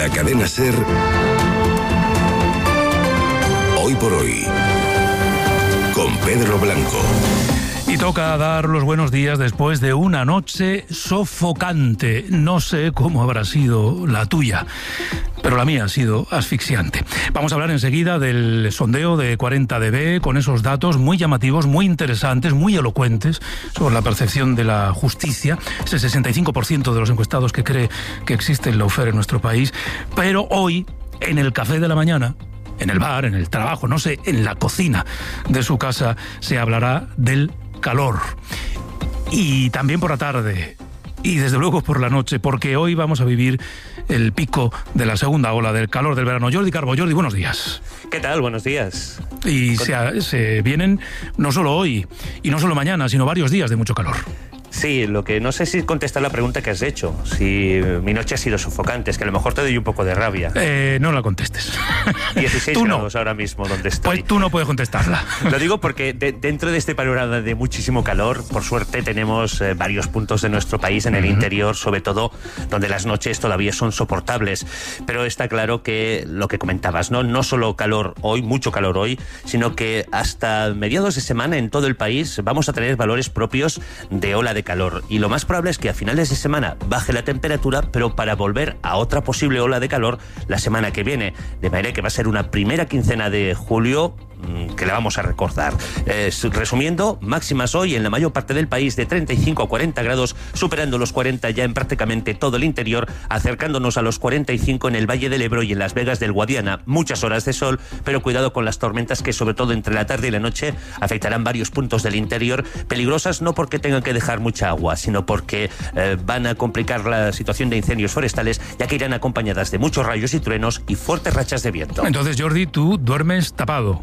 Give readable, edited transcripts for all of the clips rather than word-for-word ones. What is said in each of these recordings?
la cadena SER. Hoy por hoy, con Pedro Blanco. Y toca dar los buenos días después de una noche sofocante. No sé cómo habrá sido la tuya, pero la mía ha sido asfixiante. Vamos a hablar enseguida del sondeo de 40dB, con esos datos muy llamativos, muy interesantes, muy elocuentes sobre la percepción de la justicia. Es el 65% de los encuestados que cree que existe el lawfare en nuestro país. Pero hoy, en el café de la mañana, en el bar, en el trabajo, no sé, en la cocina de su casa, se hablará del calor. Y también por la tarde, y desde luego por la noche, porque hoy vamos a vivir el pico de la segunda ola del calor del verano. Jordi Carbo. Jordi, buenos días. ¿Qué tal? Buenos días. Y se vienen no solo hoy y no solo mañana, sino varios días de mucho calor. Sí, lo que no sé si contestar la pregunta que has hecho, si mi noche ha sido sofocante, es que a lo mejor te doy un poco de rabia. No la contestes. 16 tú grados no. Ahora mismo donde estoy. Pues tú no puedes contestarla. Lo digo porque dentro de este panorama de muchísimo calor, por suerte tenemos varios puntos de nuestro país en el interior, sobre todo, donde las noches todavía son soportables. Pero está claro que lo que comentabas, no solo calor hoy, mucho calor hoy, sino que hasta mediados de semana en todo el país vamos a tener valores propios de ola de calor, y lo más probable es que a finales de semana baje la temperatura, pero para volver a otra posible ola de calor la semana que viene, de manera que va a ser una primera quincena de julio que la vamos a recordar. Resumiendo, máximas hoy en la mayor parte del país de 35 a 40 grados, superando los 40 ya en prácticamente todo el interior, acercándonos a los 45 en el Valle del Ebro y en Las Vegas del Guadiana. Muchas horas de sol, pero cuidado con las tormentas que sobre todo entre la tarde y la noche afectarán varios puntos del interior, peligrosas no porque tengan que dejar mucha agua, sino porque van a complicar la situación de incendios forestales, ya que irán acompañadas de muchos rayos y truenos y fuertes rachas de viento. Entonces, Jordi, tú duermes tapado.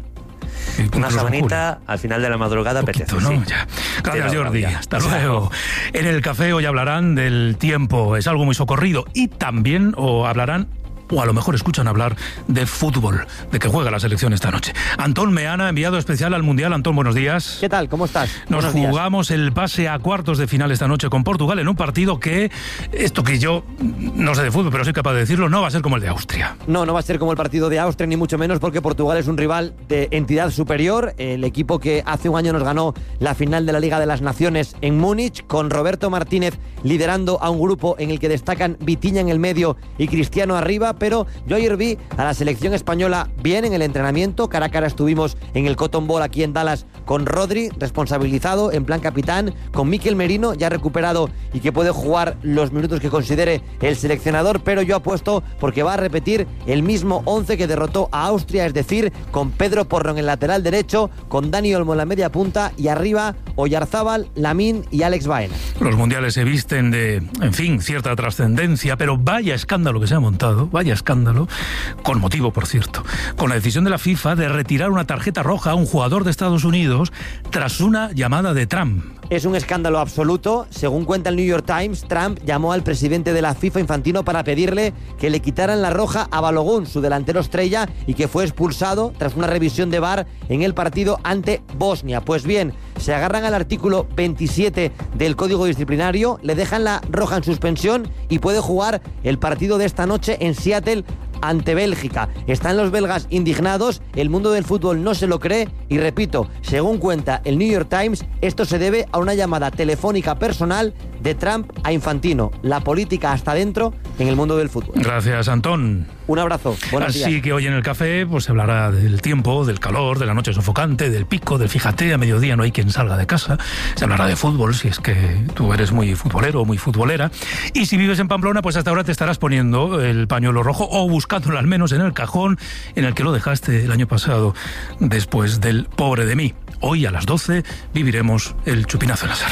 Una sabanita al final de la madrugada apetece, ¿no? sí. Ya. Gracias, Jordi. Hasta luego. En el café hoy hablarán del tiempo. Es algo muy socorrido. Y también hablarán, o a lo mejor escuchan hablar, de fútbol, de que juega la selección esta noche. Antón Meana, enviado especial al Mundial. Antón, buenos días. ¿Qué tal? ¿Cómo estás? Nos jugamos el pase a cuartos de final esta noche con Portugal en un partido que, esto que yo no sé de fútbol, pero soy capaz de decirlo, no va a ser como el de Austria. No va a ser como el partido de Austria, ni mucho menos, porque Portugal es un rival de entidad superior. El equipo que hace un año nos ganó la final de la Liga de las Naciones en Múnich, con Roberto Martínez liderando a un grupo en el que destacan Vitinha en el medio y Cristiano arriba, pero yo ayer vi a la selección española bien en el entrenamiento. Cara a cara estuvimos en el Cotton Bowl aquí en Dallas con Rodri, responsabilizado en plan capitán, con Mikel Merino ya recuperado y que puede jugar los minutos que considere el seleccionador, pero yo apuesto porque va a repetir el mismo 11 que derrotó a Austria, es decir, con Pedro Porro en el lateral derecho, con Dani Olmo en la media punta y arriba Oyarzábal, Lamine y Alex Baena. Los mundiales se visten de, en fin, cierta trascendencia, pero vaya escándalo que se ha montado, vaya escándalo, con motivo, por cierto, con la decisión de la FIFA de retirar una tarjeta roja a un jugador de Estados Unidos tras una llamada de Trump. Es un escándalo absoluto. Según cuenta el New York Times, Trump llamó al presidente de la FIFA, Infantino, para pedirle que le quitaran la roja a Balogun, su delantero estrella, y que fue expulsado tras una revisión de VAR en el partido ante Bosnia. Pues bien, se agarran al artículo 27 del Código Disciplinario, le dejan la roja en suspensión y puede jugar el partido de esta noche en Seattle ante Bélgica. Están los belgas indignados, el mundo del fútbol no se lo cree y, repito, según cuenta el New York Times, esto se debe a una llamada telefónica personal de Trump a Infantino. La política hasta dentro en el mundo del fútbol. Gracias, Antón. Un abrazo. Buenos días. Así que hoy en el café pues se hablará del tiempo, del calor, de la noche sofocante, del pico, del fíjate, a mediodía no hay quien salga de casa. Se hablará de fútbol, si es que tú eres muy futbolero o muy futbolera. Y si vives en Pamplona, pues hasta ahora te estarás poniendo el pañuelo rojo o buscándolo al menos en el cajón en el que lo dejaste el año pasado después del pobre de mí. Hoy a las 12 viviremos el chupinazo en la SER.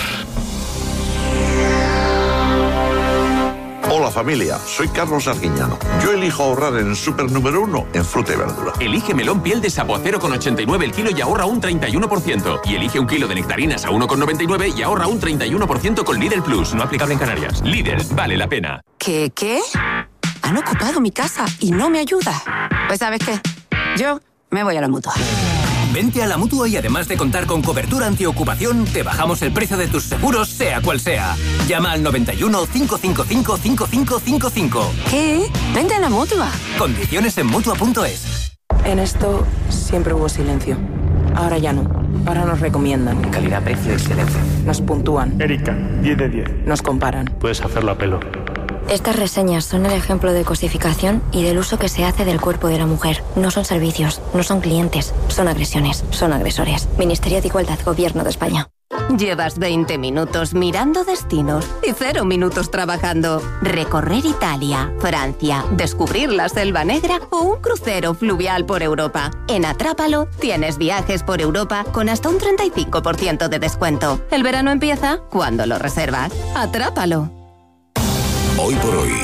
Hola familia, soy Carlos Arguiñano. Yo elijo ahorrar en el súper número 1 en fruta y verdura. Elige melón piel de sapo a 0,89 el kilo y ahorra un 31%. Y elige un kilo de nectarinas a 1,99 y ahorra un 31% con Lidl Plus. No aplicable en Canarias. Lidl, vale la pena. ¿Qué? Han ocupado mi casa y no me ayuda. Pues ¿sabes qué? Yo me voy a la Mutua. Vente a la Mutua y además de contar con cobertura antiocupación, te bajamos el precio de tus seguros, sea cual sea. Llama al 91 555 5555. ¿Qué? Vente a la Mutua. Condiciones en Mutua.es. En esto siempre hubo silencio. Ahora ya no. Ahora nos recomiendan. Calidad, precio, excelencia. Nos puntúan. Erika, 10 de 10. Nos comparan. Puedes hacerlo a pelo. Estas reseñas son el ejemplo de cosificación y del uso que se hace del cuerpo de la mujer. No son servicios, no son clientes, son agresiones, son agresores. Ministerio de Igualdad, Gobierno de España. Llevas 20 minutos mirando destinos y 0 minutos trabajando. Recorrer Italia, Francia, descubrir la Selva Negra o un crucero fluvial por Europa. En Atrápalo tienes viajes por Europa con hasta un 35% de descuento. El verano empieza cuando lo reservas. Atrápalo. Hoy por hoy,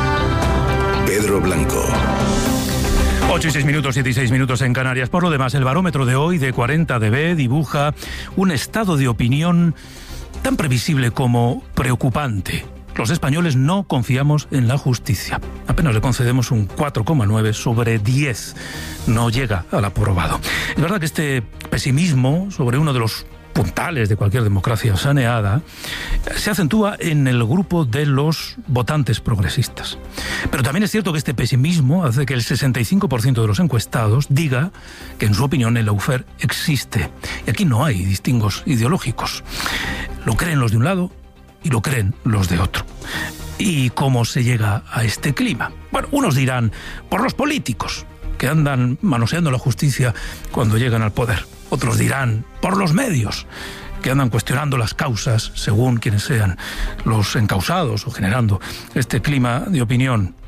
Pedro Blanco. 8 y 6 minutos, 7 y 6 minutos en Canarias. Por lo demás, el barómetro de hoy de 40dB dibuja un estado de opinión tan previsible como preocupante. Los españoles no confiamos en la justicia. Apenas le concedemos un 4,9 sobre 10. No llega al aprobado. Es verdad que este pesimismo sobre uno de los puntales de cualquier democracia saneada se acentúa en el grupo de los votantes progresistas. Pero también es cierto que este pesimismo hace que el 65% de los encuestados diga que en su opinión el lawfare existe. Y aquí no hay distingos ideológicos. Lo creen los de un lado y lo creen los de otro. ¿Y cómo se llega a este clima? Bueno, unos dirán por los políticos, que andan manoseando la justicia cuando llegan al poder. Otros dirán por los medios, que andan cuestionando las causas según quienes sean los encausados o generando este clima de opinión.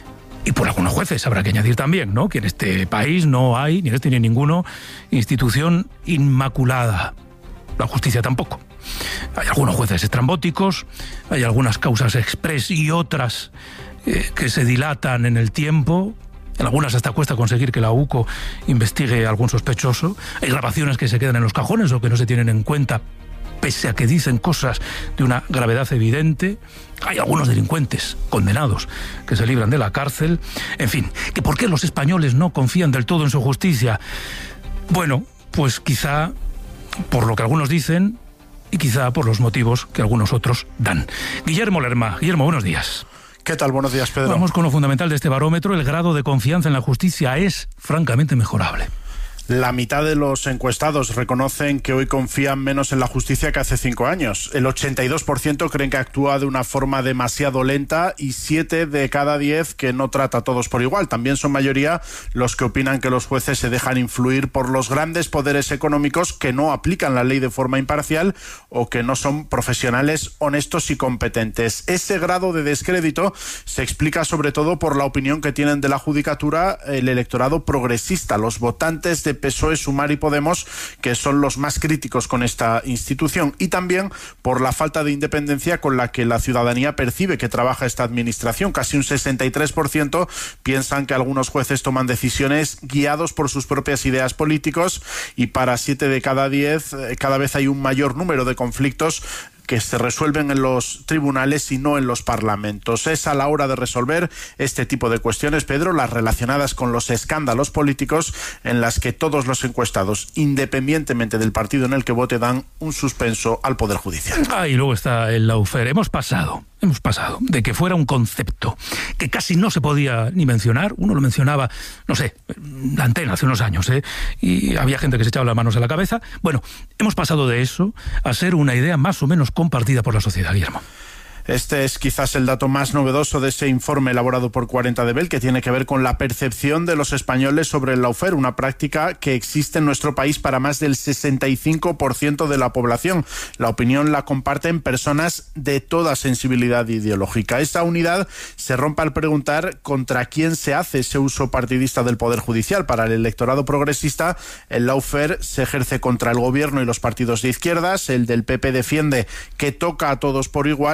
Y por algunos jueces habrá que añadir también, ¿no?, que en este país no hay, ni en este ni en ninguno, institución inmaculada. La justicia tampoco. Hay algunos jueces estrambóticos, hay algunas causas express y otras que se dilatan en el tiempo. En algunas hasta cuesta conseguir que la UCO investigue a algún sospechoso. Hay grabaciones que se quedan en los cajones o que no se tienen en cuenta, pese a que dicen cosas de una gravedad evidente. Hay algunos delincuentes condenados que se libran de la cárcel. En fin, ¿que por qué los españoles no confían del todo en su justicia? Bueno, pues quizá por lo que algunos dicen y quizá por los motivos que algunos otros dan. Guillermo Lerma. Guillermo, buenos días. ¿Qué tal? Buenos días, Pedro. Vamos con lo fundamental de este barómetro. El grado de confianza en la justicia es francamente mejorable. La mitad de los encuestados reconocen que hoy confían menos en la justicia que hace 5 años. El 82% creen que actúa de una forma demasiado lenta y 7 de cada 10 que no trata a todos por igual. También son mayoría los que opinan que los jueces se dejan influir por los grandes poderes económicos que no aplican la ley de forma imparcial o que no son profesionales honestos y competentes. Ese grado de descrédito se explica sobre todo por la opinión que tienen de la judicatura el electorado progresista, los votantes de PSOE, Sumar y Podemos, que son los más críticos con esta institución, y también por la falta de independencia con la que la ciudadanía percibe que trabaja esta administración. Casi un 63% piensan que algunos jueces toman decisiones guiados por sus propias ideas políticos, y para 7 de cada 10 cada vez hay un mayor número de conflictos que se resuelven en los tribunales y no en los parlamentos. Es a la hora de resolver este tipo de cuestiones, Pedro, las relacionadas con los escándalos políticos, en las que todos los encuestados, independientemente del partido en el que vote, dan un suspenso al Poder Judicial. Y luego está el lawfare. Hemos pasado de que fuera un concepto que casi no se podía ni mencionar. Uno lo mencionaba, no sé, la Antena hace unos años, y había gente que se echaba las manos a la cabeza. Bueno, hemos pasado de eso a ser una idea más o menos compartida por la sociedad, Guillermo. Este es quizás el dato más novedoso de ese informe elaborado por 40dB, que tiene que ver con la percepción de los españoles sobre el lawfare, una práctica que existe en nuestro país para más del 65% de la población. La opinión la comparten personas de toda sensibilidad ideológica. Esa unidad se rompe al preguntar contra quién se hace ese uso partidista del Poder Judicial. Para el electorado progresista, el lawfare se ejerce contra el gobierno y los partidos de izquierdas. El del PP defiende que toca a todos por igual, y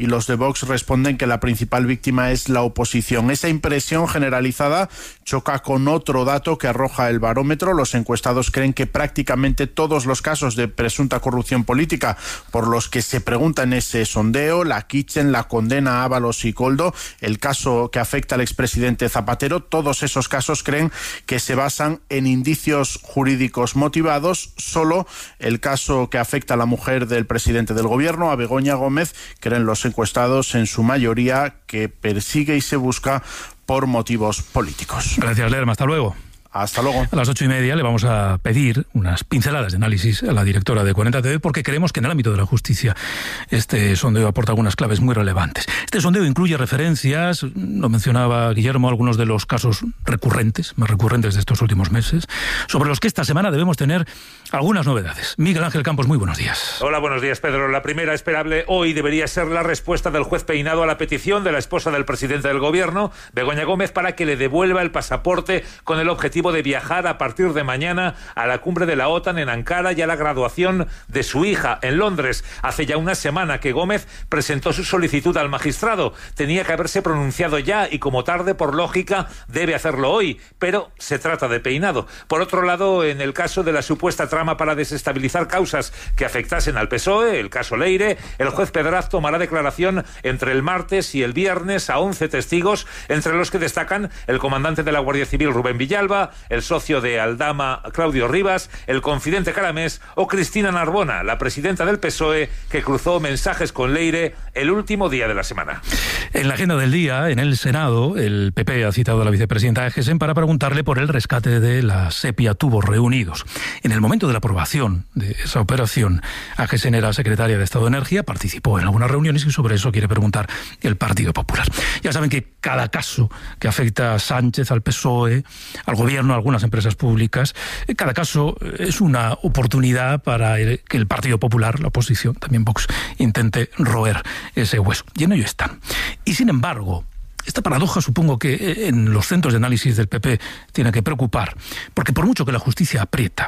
y los de Vox responden que la principal víctima es la oposición. Esa impresión generalizada choca con otro dato que arroja el barómetro. Los encuestados creen que prácticamente todos los casos de presunta corrupción política por los que se pregunta en ese sondeo, la Kitchen, la condena a Ábalos y Koldo, el caso que afecta al expresidente Zapatero, todos esos casos creen que se basan en indicios jurídicos motivados. Solo el caso que afecta a la mujer del presidente del gobierno, a Begoña Gómez, creen los encuestados en su mayoría que persigue y se busca por motivos políticos. Gracias, Lerma. Hasta luego. Hasta luego. A las 8:30 le vamos a pedir unas pinceladas de análisis a la directora de 40 TV porque creemos que en el ámbito de la justicia este sondeo aporta algunas claves muy relevantes. Este sondeo incluye referencias, lo mencionaba Guillermo, algunos de los casos recurrentes, más recurrentes de estos últimos meses, sobre los que esta semana debemos tener algunas novedades. Miguel Ángel Campos, muy buenos días. Hola, buenos días, Pedro. La primera esperable hoy debería ser la respuesta del juez Peinado a la petición de la esposa del presidente del gobierno, Begoña Gómez, para que le devuelva el pasaporte con el objetivo de viajar a partir de mañana a la cumbre de la OTAN en Ankara y a la graduación de su hija en Londres. Hace ya una semana que Gómez presentó su solicitud al magistrado. Tenía que haberse pronunciado ya y, como tarde, por lógica, debe hacerlo hoy, pero se trata de Peinado. Por otro lado, en el caso de la supuesta trama para desestabilizar causas que afectasen al PSOE, el caso Leire, el juez Pedraz tomará declaración entre el martes y el viernes a 11 testigos, entre los que destacan el comandante de la Guardia Civil Rubén Villalba, el socio de Aldama Claudio Rivas, el confidente Caramés o Cristina Narbona, la presidenta del PSOE, que cruzó mensajes con Leire el último día de la semana. En la agenda del día, en el Senado, el PP ha citado a la vicepresidenta Agesen para preguntarle por el rescate de la SEPI a tubos reunidos. En el momento de la aprobación de esa operación, Agesen era secretaria de Estado de Energía, participó en algunas reuniones y sobre eso quiere preguntar el Partido Popular. Ya saben que cada caso que afecta a Sánchez, al PSOE, al gobierno, a algunas empresas públicas, cada caso es una oportunidad para que el Partido Popular, la oposición, también Vox, intente roer ese hueso. Y en ello están. Y sin embargo, esta paradoja supongo que en los centros de análisis del PP tiene que preocupar, porque por mucho que la justicia aprieta,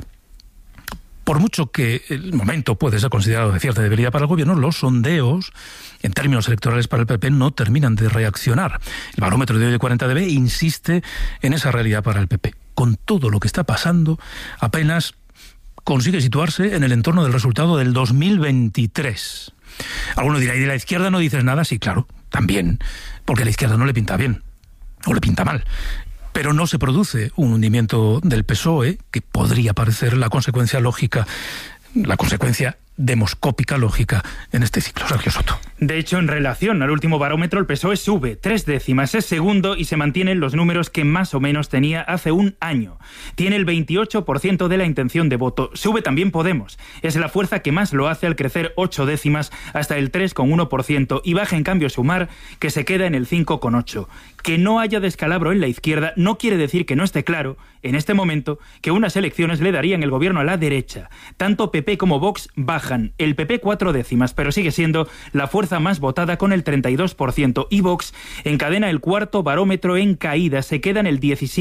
por mucho que el momento puede ser considerado de cierta debilidad para el gobierno, los sondeos, en términos electorales para el PP, no terminan de reaccionar. El barómetro de hoy de 40DB insiste en esa realidad para el PP. Con todo lo que está pasando, apenas consigue situarse en el entorno del resultado del 2023. Alguno dirá, ¿y de la izquierda no dices nada? Sí, claro, también, porque a la izquierda no le pinta bien, o le pinta mal. Pero no se produce un hundimiento del PSOE, que podría parecer la consecuencia lógica, la consecuencia demoscópica lógica en este ciclo. Sergio Soto. De hecho, en relación al último barómetro, el PSOE sube 3 décimas, es segundo y se mantienen los números que más o menos tenía hace un año. Tiene el 28% de la intención de voto. Sube también Podemos. Es la fuerza que más lo hace al crecer 8 décimas hasta el 3,1% y baja en cambio Sumar, que se queda en el 5,8%. Que no haya descalabro en la izquierda no quiere decir que no esté claro, en este momento, que unas elecciones le darían el gobierno a la derecha. Tanto PP como Vox bajan. El PP 4 décimas, pero sigue siendo la fuerza más votada con el 32%. Y Vox encadena el cuarto barómetro en caída, se queda en el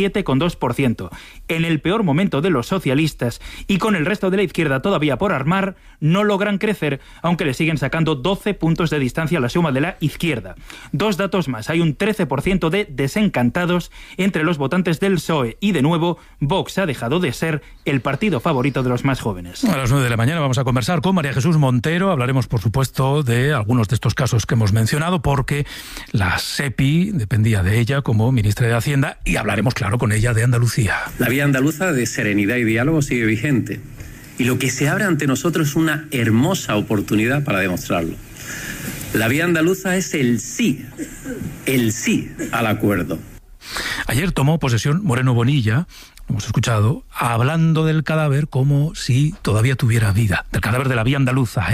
17,2%. En el peor momento de los socialistas y con el resto de la izquierda todavía por armar, no logran crecer, aunque le siguen sacando 12 puntos de distancia a la suma de la izquierda. Dos datos más. Hay un 13% de desencantados entre los votantes del PSOE y, de nuevo, Vox ha dejado de ser el partido favorito de los más jóvenes. A las 9 de la mañana vamos a conversar con María Jesús Montero. Hablaremos, por supuesto, de algunos de estos casos que hemos mencionado, porque la SEPI dependía de ella como ministra de Hacienda, y hablaremos, claro, con ella de Andalucía. La vía andaluza de serenidad y diálogo sigue vigente. Y lo que se abre ante nosotros es una hermosa oportunidad para demostrarlo. La vía andaluza es el sí al acuerdo. Ayer tomó posesión Moreno Bonilla, hemos escuchado, hablando del cadáver como si todavía tuviera vida, del cadáver de la vía andaluza.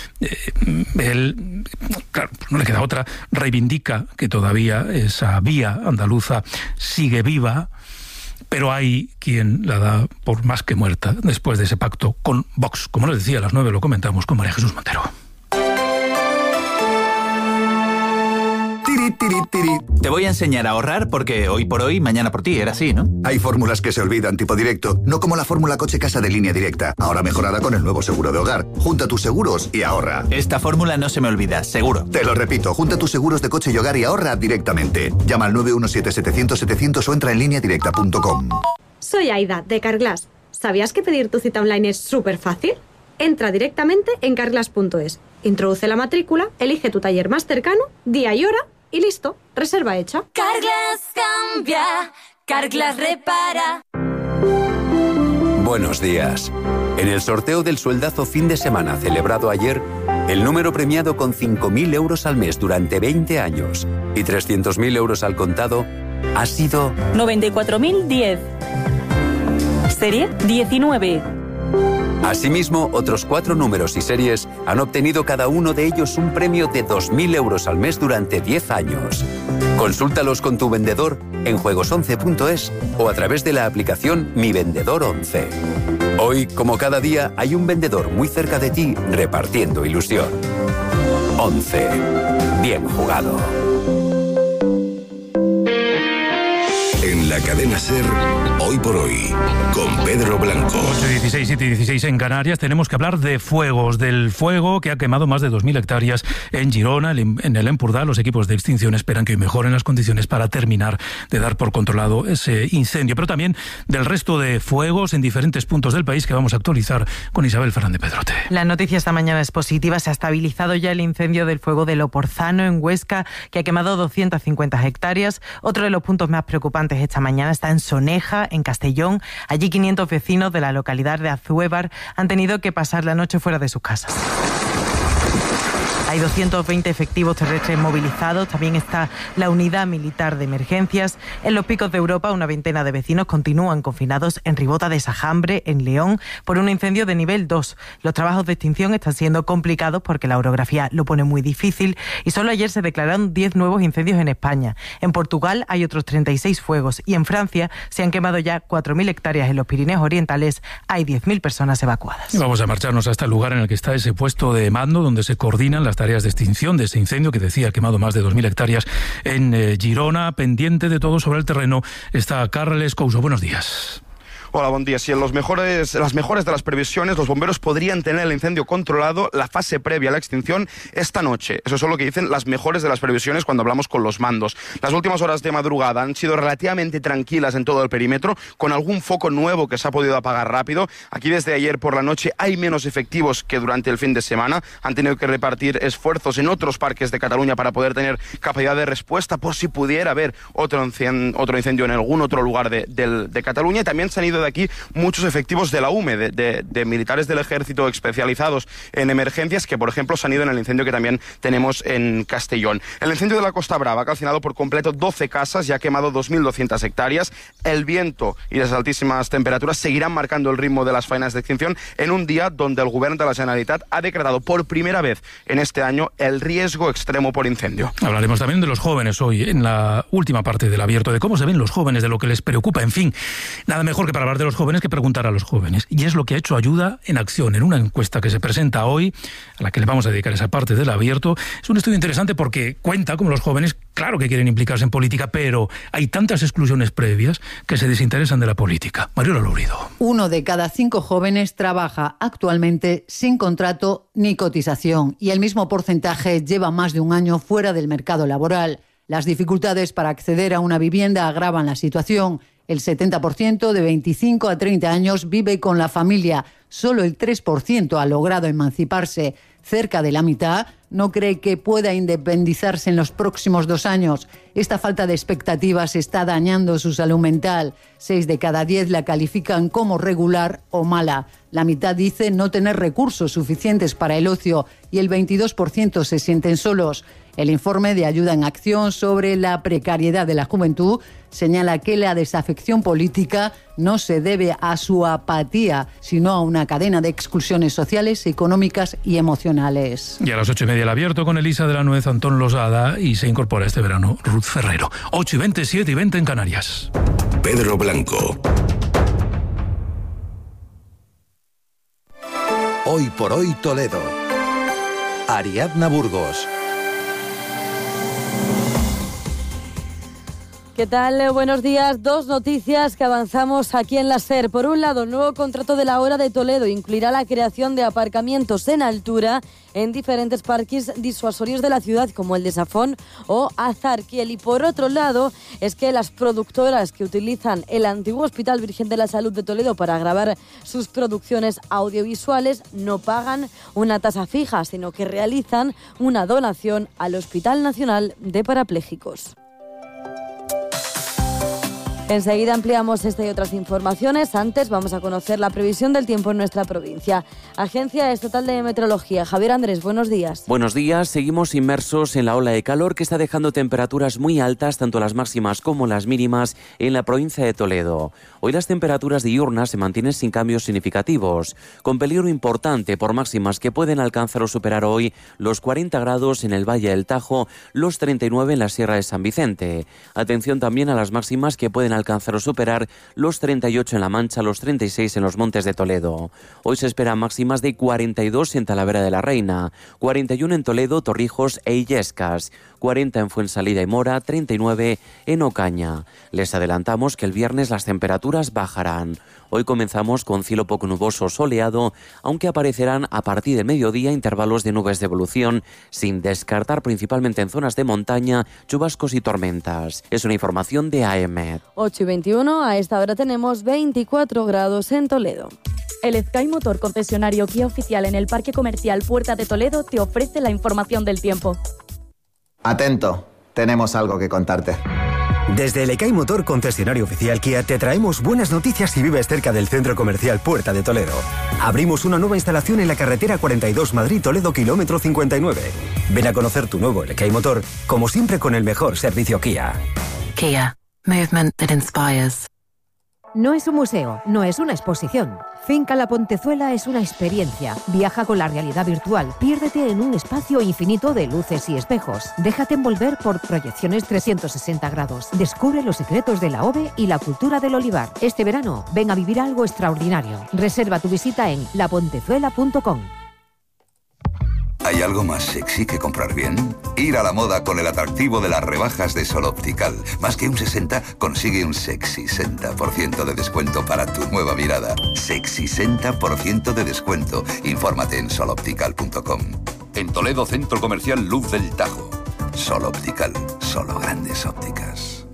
Él, claro, no le queda otra, reivindica que todavía esa vía andaluza sigue viva, pero hay quien la da por más que muerta después de ese pacto con Vox. Como les decía, a las 9 lo comentamos con María Jesús Montero. Te voy a enseñar a ahorrar porque hoy por hoy, mañana por ti, era así, ¿no? Hay fórmulas que se olvidan, tipo directo, no como la fórmula coche-casa de Línea Directa, ahora mejorada con el nuevo seguro de hogar. Junta tus seguros y ahorra. Esta fórmula no se me olvida, seguro. Te lo repito, junta tus seguros de coche y hogar y ahorra directamente. Llama al 917-700-700 o entra en lineadirecta.com. Soy Aida, de Carglass. ¿Sabías que pedir tu cita online es súper fácil? Entra directamente en carglass.es, introduce la matrícula, elige tu taller más cercano, día y hora y listo, reserva hecha. Carglass cambia, Carglass repara. Buenos días. En el sorteo del sueldazo fin de semana celebrado ayer, el número premiado con 5.000 euros al mes durante 20 años y 300.000 euros al contado ha sido 94.010. Serie 19. Asimismo, otros 4 números y series han obtenido cada uno de ellos un premio de 2.000 euros al mes durante 10 años. Consúltalos con tu vendedor en juegos11.es o a través de la aplicación Mi Vendedor 11. Hoy, como cada día, hay un vendedor muy cerca de ti repartiendo ilusión. 11. Bien jugado. En la cadena SER, Hoy por Hoy, con Pedro Blanco. 8:16, 7:16 en Canarias. Tenemos que hablar de fuegos, del fuego que ha quemado más de 2.000 hectáreas en Girona, en el Empordà. Los equipos de extinción esperan que hoy mejoren las condiciones para terminar de dar por controlado ese incendio, pero también del resto de fuegos en diferentes puntos del país que vamos a actualizar con Isabel Fernández Pedrote. La noticia esta mañana es positiva. Se ha estabilizado ya el incendio del fuego de Loporzano en Huesca, que ha quemado 250 hectáreas. Otro de los puntos más preocupantes esta mañana está en Soneja, en Castellón. Allí 500 vecinos de la localidad de Azuévar han tenido que pasar la noche fuera de sus casas. Hay 220 efectivos terrestres movilizados, también está la unidad militar de emergencias. En los picos de Europa, una veintena de vecinos continúan confinados en Ribota de Sajambre, en León, por un incendio de nivel 2. Los trabajos de extinción están siendo complicados porque la orografía lo pone muy difícil y solo ayer se declararon 10 nuevos incendios en España. En Portugal hay otros 36 fuegos y en Francia se han quemado ya 4.000 hectáreas. En los Pirineos Orientales hay 10.000 personas evacuadas. Y vamos a marcharnos hasta el lugar en el que está ese puesto de mando donde se coordinan las tareas de extinción de ese incendio que decía ha quemado más de 2.000 hectáreas en Girona. Pendiente de todo sobre el terreno está Carles Couso. Buenos días. Hola, buen día. Si en las mejores de las previsiones, los bomberos podrían tener el incendio controlado, la fase previa a la extinción, esta noche. Eso es lo que dicen las mejores de las previsiones cuando hablamos con los mandos. Las últimas horas de madrugada han sido relativamente tranquilas en todo el perímetro, con algún foco nuevo que se ha podido apagar rápido. Aquí desde ayer por la noche hay menos efectivos que durante el fin de semana. Han tenido que repartir esfuerzos en otros parques de Cataluña para poder tener capacidad de respuesta por si pudiera haber otro incendio en algún otro lugar de Cataluña. Y también se han ido de aquí muchos efectivos de la UME, de militares del ejército especializados en emergencias que, por ejemplo, se han ido en el incendio que también tenemos en Castellón. El incendio de la Costa Brava ha calcinado por completo 12 casas y ha quemado 2.200 hectáreas. El viento y las altísimas temperaturas seguirán marcando el ritmo de las faenas de extinción en un día donde el Govern de la Generalitat ha decretado por primera vez en este año el riesgo extremo por incendio. Hablaremos también de los jóvenes hoy, en la última parte del abierto, de cómo se ven los jóvenes, de lo que les preocupa. En fin, nada mejor que para hablar de los jóvenes que preguntar a los jóvenes. Y es lo que ha hecho Ayuda en Acción, en una encuesta que se presenta hoy, a la que le vamos a dedicar esa parte del abierto. Es un estudio interesante porque cuenta cómo los jóvenes, claro que quieren implicarse en política, pero hay tantas exclusiones previas que se desinteresan de la política. Mariola Lourido. 1 de cada 5 jóvenes trabaja actualmente sin contrato ni cotización y el mismo porcentaje lleva más de un año fuera del mercado laboral. Las dificultades para acceder a una vivienda agravan la situación. El 70% de 25 a 30 años vive con la familia. Solo el 3% ha logrado emanciparse. Cerca de la mitad no cree que pueda independizarse en los próximos 2 años. Esta falta de expectativas está dañando su salud mental. 6 de cada 10 la califican como regular o mala. La mitad dice no tener recursos suficientes para el ocio y el 22% se sienten solos. El informe de Ayuda en Acción sobre la precariedad de la juventud señala que la desafección política no se debe a su apatía, sino a una cadena de exclusiones sociales, económicas y emocionales. Y a las 8:30 el abierto con Elisa de la Nuez, Antón Losada y se incorpora este verano Ruth Ferrero. 8:20, 7:20 en Canarias. Pedro Blanco. Hoy por hoy Toledo. Ariadna Burgos. ¿Qué tal? Buenos días. Dos noticias que avanzamos aquí en la SER. Por un lado, el nuevo contrato de la Hora de Toledo incluirá la creación de aparcamientos en altura en diferentes parques disuasorios de la ciudad, como el de Safón o Azarquiel. Y por otro lado, es que las productoras que utilizan el antiguo Hospital Virgen de la Salud de Toledo para grabar sus producciones audiovisuales no pagan una tasa fija, sino que realizan una donación al Hospital Nacional de Parapléjicos. Enseguida ampliamos esta y otras informaciones. Antes vamos a conocer la previsión del tiempo en nuestra provincia. Agencia Estatal de Meteorología. Javier Andrés, buenos días. Buenos días. Seguimos inmersos en la ola de calor que está dejando temperaturas muy altas, tanto las máximas como las mínimas, en la provincia de Toledo. Hoy las temperaturas diurnas se mantienen sin cambios significativos, con peligro importante por máximas que pueden alcanzar o superar hoy los 40 grados en el Valle del Tajo, los 39 en la Sierra de San Vicente. Atención también a las máximas que pueden alcanzar o superar los 38 en La Mancha, los 36 en los Montes de Toledo. Hoy se esperan máximas de 42 en Talavera de la Reina, 41 en Toledo, Torrijos e Illescas, 40 en Fuensalida y Mora, 39 en Ocaña. Les adelantamos que el viernes las temperaturas bajarán. Hoy comenzamos con cielo poco nuboso soleado, aunque aparecerán a partir del mediodía intervalos de nubes de evolución, sin descartar principalmente en zonas de montaña, chubascos y tormentas. Es una información de AEMET. 8:21, a esta hora tenemos 24 grados en Toledo. El Sky Motor, concesionario Kia oficial en el Parque Comercial Puerta de Toledo, te ofrece la información del tiempo. Atento, tenemos algo que contarte. Desde el Sky Motor, concesionario oficial Kia, te traemos buenas noticias si vives cerca del Centro Comercial Puerta de Toledo. Abrimos una nueva instalación en la carretera 42 Madrid-Toledo, kilómetro 59. Ven a conocer tu nuevo Sky Motor, como siempre con el mejor servicio Kia. Kia. Movement that inspires. No es un museo, no es una exposición. Finca La Pontezuela es una experiencia. Viaja con la realidad virtual. Piérdete en un espacio infinito de luces y espejos. Déjate envolver por proyecciones 360 grados. Descubre los secretos de la OVE y la cultura del olivar. Este verano, ven a vivir algo extraordinario. Reserva tu visita en lapontezuela.com. ¿Hay algo más sexy que comprar bien? Ir a la moda con el atractivo de las rebajas de Sol Optical. Más que un 60, consigue un sexy 60% de descuento para tu nueva mirada. Sexy 60% de descuento. Infórmate en soloptical.com. En Toledo, Centro Comercial Luz del Tajo. Sol Optical. Solo grandes ópticas.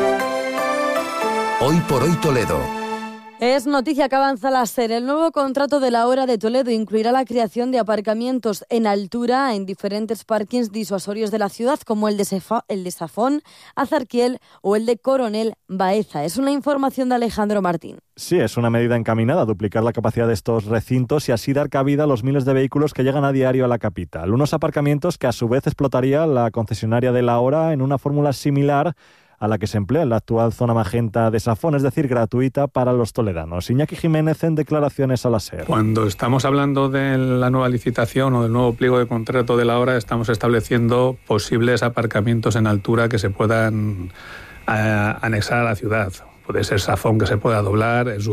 Hoy por hoy Toledo. Es noticia que avanza la SER. El nuevo contrato de la Hora de Toledo incluirá la creación de aparcamientos en altura en diferentes parkings disuasorios de la ciudad, como el de Safón, Azarquiel o el de Coronel Baeza. Es una información de Alejandro Martín. Sí, es una medida encaminada a duplicar la capacidad de estos recintos y así dar cabida a los miles de vehículos que llegan a diario a la capital. Unos aparcamientos que a su vez explotaría la concesionaria de la Hora en una fórmula similar a la que se emplea en la actual zona magenta de Safón, es decir, gratuita para los toledanos. Iñaki Jiménez en declaraciones a la SER. Cuando estamos hablando de la nueva licitación o del nuevo pliego de contrato de la Hora, estamos estableciendo posibles aparcamientos en altura que se puedan anexar a la ciudad. Puede ser Safón, que se pueda doblar, en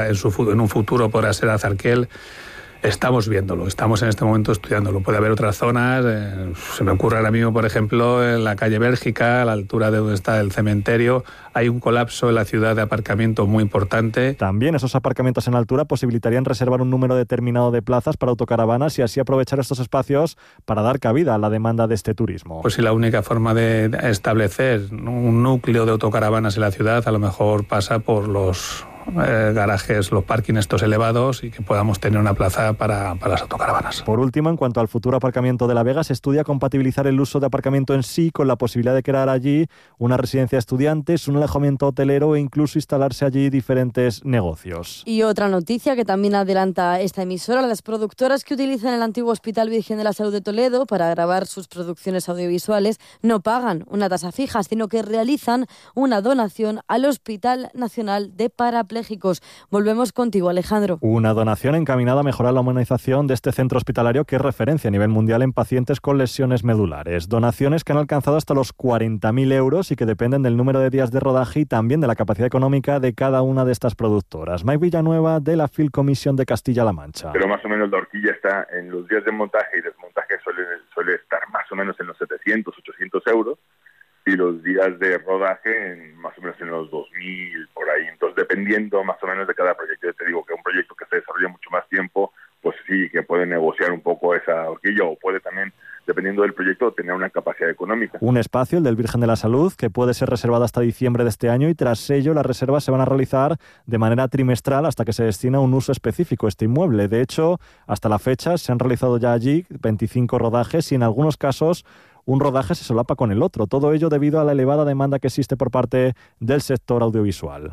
un futuro podrá ser Azarquiel. Estamos viéndolo, estamos en este momento estudiándolo. Puede haber otras zonas, se me ocurre ahora mismo, por ejemplo, en la calle Bélgica, a la altura de donde está el cementerio, hay un colapso en la ciudad de aparcamiento muy importante. También esos aparcamientos en altura posibilitarían reservar un número determinado de plazas para autocaravanas y así aprovechar estos espacios para dar cabida a la demanda de este turismo. Pues si la única forma de establecer un núcleo de autocaravanas en la ciudad a lo mejor pasa por los garajes, los parkings estos elevados y que podamos tener una plaza para las autocaravanas. Por último, en cuanto al futuro aparcamiento de La Vega, se estudia compatibilizar el uso de aparcamiento en sí con la posibilidad de crear allí una residencia de estudiantes, un alojamiento hotelero e incluso instalarse allí diferentes negocios. Y otra noticia que también adelanta esta emisora: las productoras que utilizan el antiguo Hospital Virgen de la Salud de Toledo para grabar sus producciones audiovisuales no pagan una tasa fija, sino que realizan una donación al Hospital Nacional de Parapléjicos. Volvemos contigo, Alejandro. Una donación encaminada a mejorar la humanización de este centro hospitalario que es referencia a nivel mundial en pacientes con lesiones medulares. Donaciones que han alcanzado hasta los 40.000 euros y que dependen del número de días de rodaje y también de la capacidad económica de cada una de estas productoras. Mike Villanueva, de la Film Commission de Castilla-La Mancha. Pero más o menos la horquilla está en los días de montaje y desmontaje suele estar más o menos en los 700, 800 euros. y los días de rodaje más o menos en los 2.000, por ahí. Entonces, dependiendo más o menos de cada proyecto. Yo te digo que un proyecto que se desarrolla mucho más tiempo, pues sí, que puede negociar un poco esa horquilla, o puede también, dependiendo del proyecto, tener una capacidad económica. Un espacio, el del Virgen de la Salud, que puede ser reservado hasta diciembre de este año, y tras ello las reservas se van a realizar de manera trimestral hasta que se destina a un uso específico este inmueble. De hecho, hasta la fecha se han realizado ya allí 25 rodajes y en algunos casos un rodaje se solapa con el otro. Todo ello debido a la elevada demanda que existe por parte del sector audiovisual.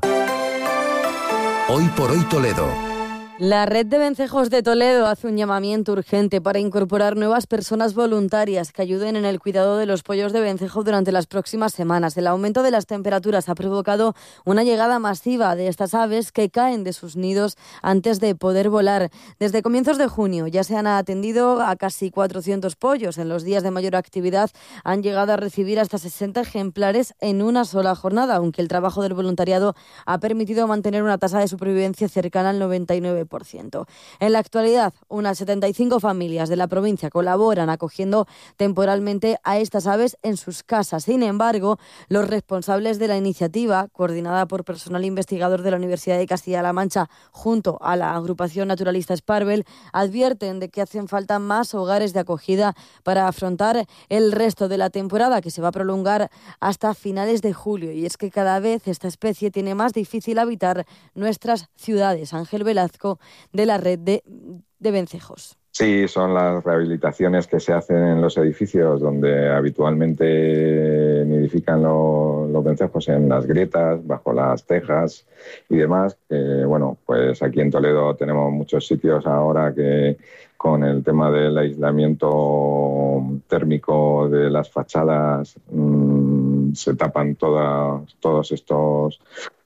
Hoy por hoy Toledo. La Red de Vencejos de Toledo hace un llamamiento urgente para incorporar nuevas personas voluntarias que ayuden en el cuidado de los pollos de vencejo durante las próximas semanas. El aumento de las temperaturas ha provocado una llegada masiva de estas aves que caen de sus nidos antes de poder volar. Desde comienzos de junio ya se han atendido a casi 400 pollos. En los días de mayor actividad han llegado a recibir hasta 60 ejemplares en una sola jornada, aunque el trabajo del voluntariado ha permitido mantener una tasa de supervivencia cercana al 99%. En la actualidad, unas 75 familias de la provincia colaboran acogiendo temporalmente a estas aves en sus casas. Sin embargo, los responsables de la iniciativa, coordinada por personal investigador de la Universidad de Castilla-La Mancha junto a la agrupación naturalista Sparvel, advierten de que hacen falta más hogares de acogida para afrontar el resto de la temporada, que se va a prolongar hasta finales de julio. Y es que cada vez esta especie tiene más difícil habitar nuestras ciudades. Ángel Velasco, de la Red de Vencejos. Sí, son las rehabilitaciones que se hacen en los edificios donde habitualmente nidifican los vencejos, en las grietas, bajo las tejas y demás. Bueno, pues aquí en Toledo tenemos muchos sitios ahora que con el tema del aislamiento térmico de las fachadas se tapan todos estos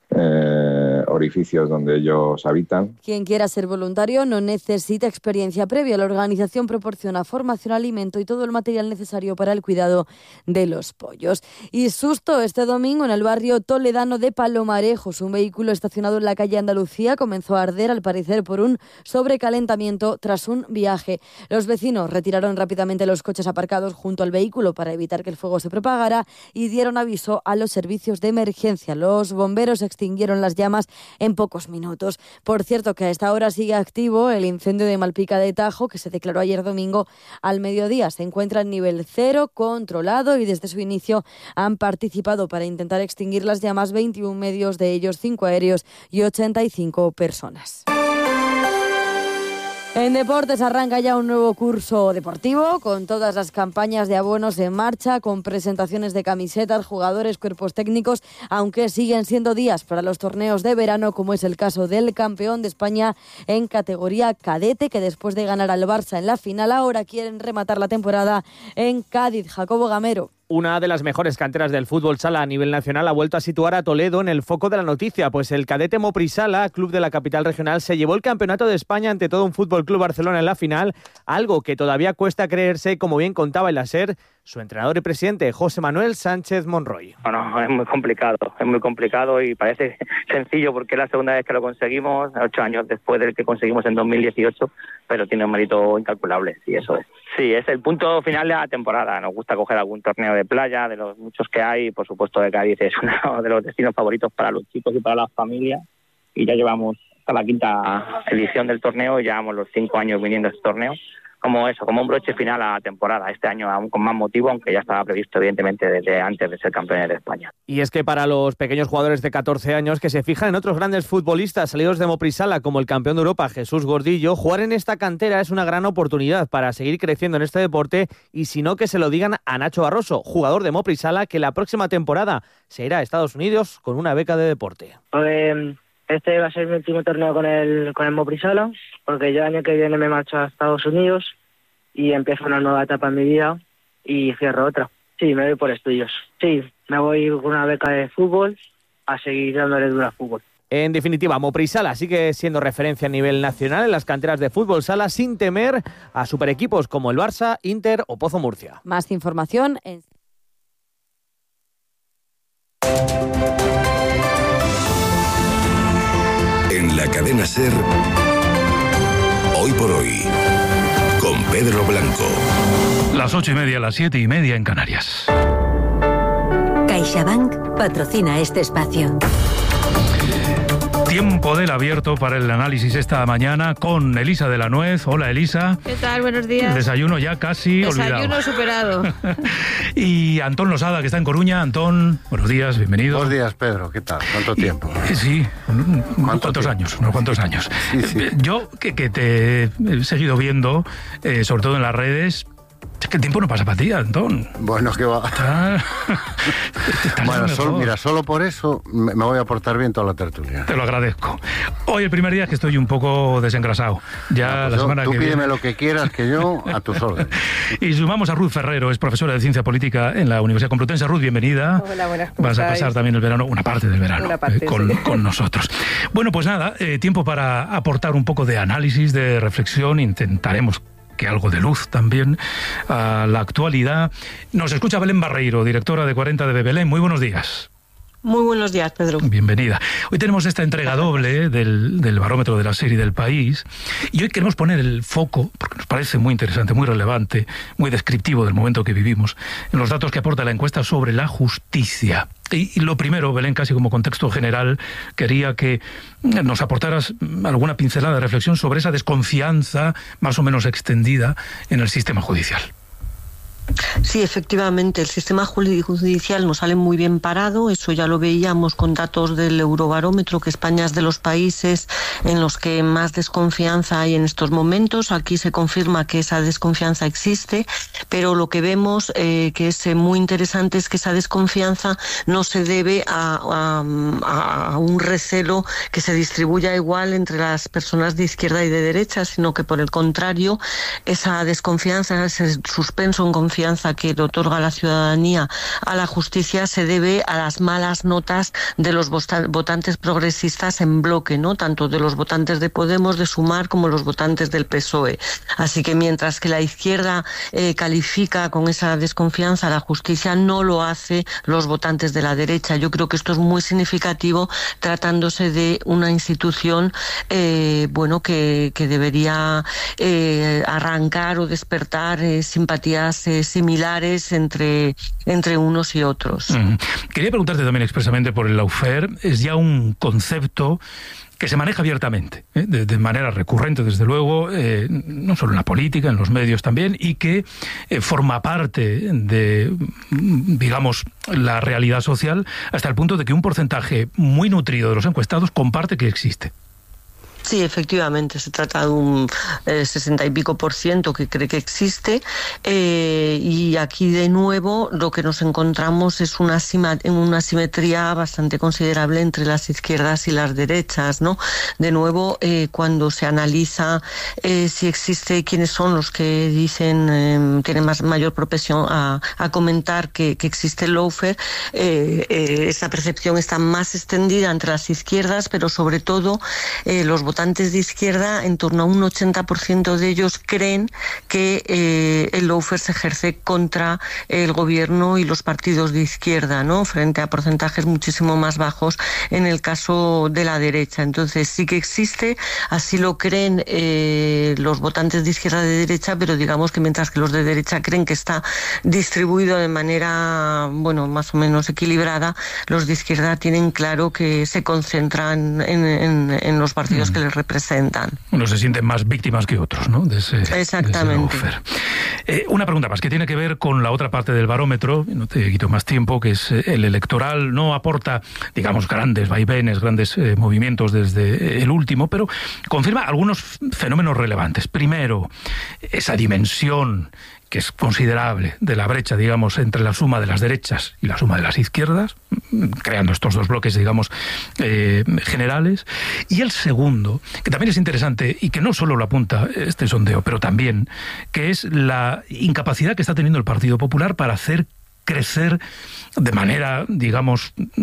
orificios donde ellos habitan. Quien quiera ser voluntario no necesita experiencia previa. La organización proporciona formación, alimento y todo el material necesario para el cuidado de los pollos. Y susto este domingo en el barrio toledano de Palomarejos. Un vehículo estacionado en la calle Andalucía comenzó a arder, al parecer por un sobrecalentamiento tras un viaje. Los vecinos retiraron rápidamente los coches aparcados junto al vehículo para evitar que el fuego se propagara y dieron aviso a los servicios de emergencia. Los bomberos extinguieron las llamas en pocos minutos. Por cierto, que a esta hora sigue activo el incendio de Malpica de Tajo, que se declaró ayer domingo al mediodía. Se encuentra en nivel 0, controlado, y desde su inicio han participado para intentar extinguir las llamas 21 medios, de ellos 5 aéreos y 85 personas. En deportes arranca ya un nuevo curso deportivo con todas las campañas de abonos en marcha, con presentaciones de camisetas, jugadores, cuerpos técnicos, aunque siguen siendo días para los torneos de verano, como es el caso del campeón de España en categoría cadete, que después de ganar al Barça en la final ahora quieren rematar la temporada en Cádiz. Jacobo Gamero. Una de las mejores canteras del fútbol sala a nivel nacional ha vuelto a situar a Toledo en el foco de la noticia, pues el cadete Moprisala, club de la capital regional, se llevó el campeonato de España ante todo un Fútbol Club Barcelona en la final, algo que todavía cuesta creerse, como bien contaba el SER su entrenador y presidente, José Manuel Sánchez Monroy. Bueno, es muy complicado y parece sencillo porque es la segunda vez que lo conseguimos, 8 años después del que conseguimos en 2018, pero tiene un mérito incalculable, sí, eso es. Sí, es el punto final de la temporada. Nos gusta coger algún torneo de playa, de los muchos que hay. Por supuesto, de Cádiz es uno de los destinos favoritos para los chicos y para las familias. Y ya llevamos hasta la 5ª edición del torneo, llevamos los 5 años viniendo a este torneo. Como un broche final a la temporada. Este año aún con más motivo, aunque ya estaba previsto evidentemente desde antes de ser campeones de España. Y es que para los pequeños jugadores de 14 años que se fijan en otros grandes futbolistas salidos de Moprisala, como el campeón de Europa Jesús Gordillo, jugar en esta cantera es una gran oportunidad para seguir creciendo en este deporte, y si no, que se lo digan a Nacho Barroso, jugador de Moprisala, que la próxima temporada se irá a Estados Unidos con una beca de deporte. Este va a ser mi último torneo con el Moprisala, porque yo el año que viene me marcho a Estados Unidos y empiezo una nueva etapa en mi vida y cierro otra. Sí, me voy por estudios. Sí, me voy con una beca de fútbol a seguir dándole duro al fútbol. En definitiva, Moprisala sigue siendo referencia a nivel nacional en las canteras de fútbol sala, sin temer a super equipos como el Barça, Inter o Pozo Murcia. Más información en... En la cadena SER, Hoy por Hoy, con Pedro Blanco. Las 8:30, las 7:30 en Canarias. CaixaBank patrocina este espacio. Tiempo del abierto para el análisis esta mañana con Elisa de la Nuez. Hola, Elisa. ¿Qué tal? Buenos días. Desayuno ya casi olvidado. Desayuno superado. Y Antón Losada, que está en Coruña. Antón, buenos días, bienvenido. Buenos días, Pedro. ¿Qué tal? ¿Cuánto tiempo? Sí, unos cuantos años. Sí. Yo, que te he seguido viendo, sobre todo en las redes. Es que el tiempo no pasa para ti, Antón. Bueno, ¿qué va? Bueno, solo por eso me voy a portar bien toda la tertulia. Te lo agradezco. Hoy el primer día es que estoy un poco desengrasado. Ya la semana tú que pídeme viene... lo que quieras, que yo a tus órdenes. Y sumamos a Ruth Ferrero, es profesora de Ciencia Política en la Universidad Complutense. Ruth, bienvenida. Hola, buenas. Vas a pasar también el verano, una parte del verano, con nosotros. Bueno, pues nada, tiempo para aportar un poco de análisis, de reflexión. Intentaremos que algo de luz también a la actualidad. Nos escucha Belén Barreiro, directora de 40 de Belén. Muy buenos días. Muy buenos días, Pedro. Bienvenida. Hoy tenemos esta entrega doble del barómetro de la serie del País, y hoy queremos poner el foco, porque nos parece muy interesante, muy relevante, muy descriptivo del momento que vivimos, en los datos que aporta la encuesta sobre la justicia. Y lo primero, Belén, casi como contexto general, quería que nos aportaras alguna pincelada de reflexión sobre esa desconfianza más o menos extendida en el sistema judicial. Sí, efectivamente, el sistema judicial nos sale muy bien parado, eso ya lo veíamos con datos del Eurobarómetro, que España es de los países en los que más desconfianza hay en estos momentos. Aquí se confirma que esa desconfianza existe, pero lo que vemos que es muy interesante es que esa desconfianza no se debe a un recelo que se distribuya igual entre las personas de izquierda y de derecha, sino que por el contrario, esa desconfianza, ese suspenso en confianza que le otorga la ciudadanía a la justicia se debe a las malas notas de los votantes progresistas en bloque, ¿no? Tanto de los votantes de Podemos, de Sumar, como los votantes del PSOE. Así que mientras que la izquierda califica con esa desconfianza a la justicia, no lo hace los votantes de la derecha. Yo creo que esto es muy significativo tratándose de una institución que debería arrancar o despertar simpatías similares entre unos y otros. Quería preguntarte también expresamente por el lawfare. Es ya un concepto que se maneja abiertamente, de manera recurrente, desde luego, no solo en la política, en los medios también, y que forma parte de, digamos, la realidad social, hasta el punto de que un porcentaje muy nutrido de los encuestados comparte que existe. Sí, efectivamente, se trata de un 60 y pico % que cree que existe, y aquí de nuevo lo que nos encontramos es una asimetría bastante considerable entre las izquierdas y las derechas, ¿no? De nuevo, cuando se analiza si existe, quiénes son los que dicen, tienen mayor propensión a comentar que existe el lawfare, esa percepción está más extendida entre las izquierdas, pero sobre todo los votantes de izquierda, en torno a un 80% de ellos creen que el lawfare se ejerce contra el gobierno y los partidos de izquierda, ¿no? Frente a porcentajes muchísimo más bajos en el caso de la derecha. Entonces sí que existe, así lo creen los votantes de izquierda y de derecha, pero digamos que mientras que los de derecha creen que está distribuido de manera, más o menos equilibrada, los de izquierda tienen claro que se concentran en los partidos que les representan. Unos se sienten más víctimas que otros, ¿no? Exactamente. Una pregunta más, que tiene que ver con la otra parte del barómetro, no te quito más tiempo, que es el electoral. No aporta, digamos, grandes vaivenes, grandes movimientos desde el último, pero confirma algunos fenómenos relevantes. Primero, esa dimensión que es considerable de la brecha, digamos, entre la suma de las derechas y la suma de las izquierdas, creando estos dos bloques, digamos, generales. Y el segundo, que también es interesante y que no solo lo apunta este sondeo, pero también, que es la incapacidad que está teniendo el Partido Popular para hacer crecer de manera, digamos,